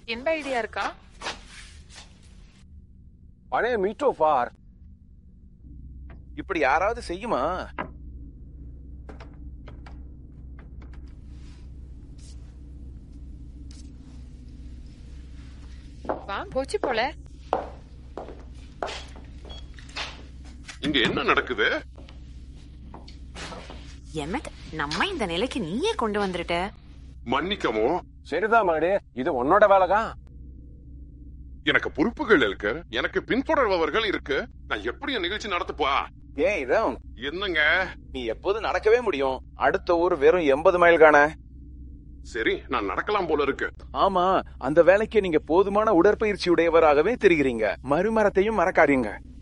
எந்த ஐடியா இருக்கா? பழைய மீட்டோ ஃபார் இப்படி யாராவது செய்யுமா? வா போச்சு போல. இங்க என்ன நடக்குது? எமட், நம்ம இந்த நிலைக்கு நீயே கொண்டு வந்துட்ட. மன்னிக்கமோ. சரிதான் மகனே, இது உன்னோட வேலைதான். எனக்கு பொறுப்புகள் இருக்கு, எனக்கு பின்தொடர்பவர்கள் இருக்கு. நான் எப்படி நிகழ்ச்சி நடத்துப்பா? ஏன் இதான் என்னங்க? நீ எப்போது நடக்கவே முடியும்? அடுத்த ஊர் வெறும் 80 மைல் காண. சரி, நான் நடக்கலாம் போல இருக்கு. ஆமா, அந்த வேலைக்கு நீங்க போதுமான உடற்பயிற்சி உடையவராகவே தெரிகிறீங்க. மறுமரத்தையும் மறக்காதீங்க.